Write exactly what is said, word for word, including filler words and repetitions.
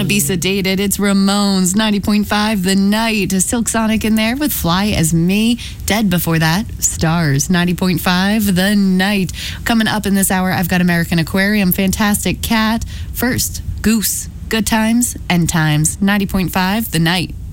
to be sedated. It's Ramones, ninety point five The Night. Silk Sonic in there with Fly As Me. Dead before that, Stars, ninety point five The Night. Coming up in this hour, I've got American Aquarium, Fantastic Cat. First, Goose, Good Times, End Times, ninety point five The Night.